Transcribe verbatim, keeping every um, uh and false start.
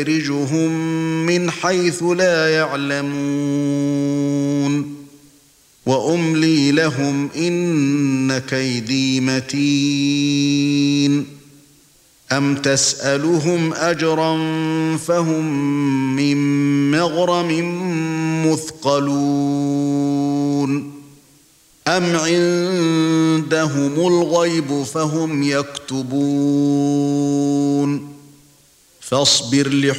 ونستدرجهم من حيث لا يعلمون وأملي لهم إن كيدي متين أم تسألهم أجرا فهم من مغرم مثقلون أم عندهم الغيب فهم يكتبون فاصبر